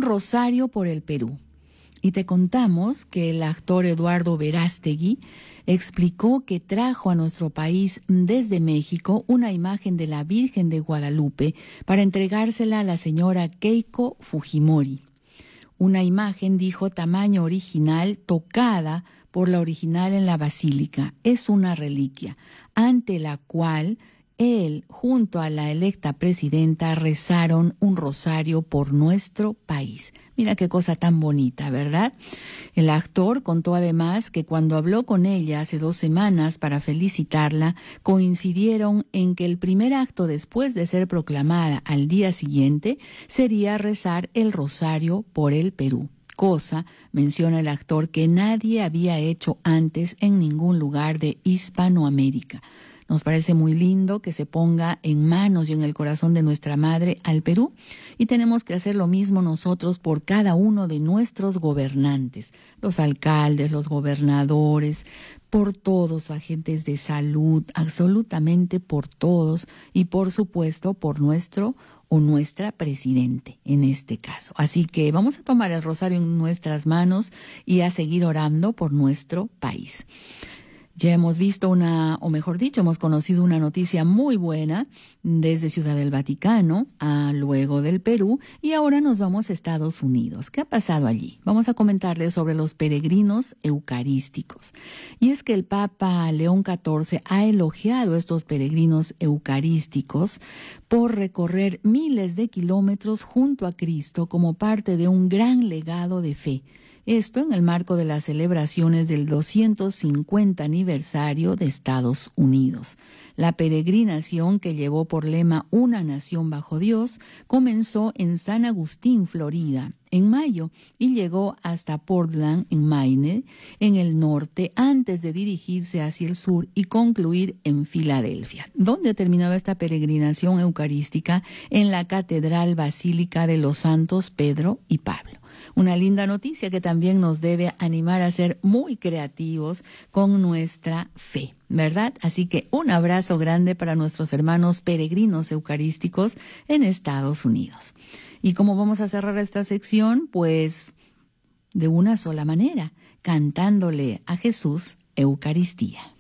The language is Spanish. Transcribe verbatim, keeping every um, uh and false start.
rosario por el Perú. Y te contamos que el actor Eduardo Verástegui explicó que trajo a nuestro país desde México una imagen de la Virgen de Guadalupe para entregársela a la señora Keiko Fujimori. Una imagen, dijo, tamaño original, tocada por la original en la basílica. Es una reliquia, ante la cual él, junto a la electa presidenta, rezaron un rosario por nuestro país. Mira qué cosa tan bonita, ¿verdad? El actor contó además que cuando habló con ella hace dos semanas para felicitarla, coincidieron en que el primer acto después de ser proclamada al día siguiente sería rezar el rosario por el Perú. Cosa, menciona el actor, que nadie había hecho antes en ningún lugar de Hispanoamérica. Nos parece muy lindo que se ponga en manos y en el corazón de nuestra madre al Perú, y tenemos que hacer lo mismo nosotros por cada uno de nuestros gobernantes, los alcaldes, los gobernadores, por todos, agentes de salud, absolutamente por todos, y por supuesto por nuestro o nuestra presidente en este caso. Así que vamos a tomar el rosario en nuestras manos y a seguir orando por nuestro país. Ya hemos visto una, o mejor dicho, hemos conocido una noticia muy buena desde Ciudad del Vaticano, a luego del Perú, y ahora nos vamos a Estados Unidos. ¿Qué ha pasado allí? Vamos a comentarles sobre los peregrinos eucarísticos. Y es que el Papa León catorce ha elogiado a estos peregrinos eucarísticos por recorrer miles de kilómetros junto a Cristo como parte de un gran legado de fe. Esto en el marco de las celebraciones del doscientos cincuenta aniversario de Estados Unidos. La peregrinación, que llevó por lema Una nación bajo Dios, comenzó en San Agustín, Florida, en mayo, y llegó hasta Portland, en Maine, en el norte, antes de dirigirse hacia el sur y concluir en Filadelfia. ¿Dónde terminaba esta peregrinación eucarística? En la Catedral Basílica de los Santos Pedro y Pablo. Una linda noticia que también nos debe animar a ser muy creativos con nuestra fe, ¿verdad? Así que un abrazo grande para nuestros hermanos peregrinos eucarísticos en Estados Unidos. ¿Y cómo vamos a cerrar esta sección? Pues de una sola manera, cantándole a Jesús Eucaristía.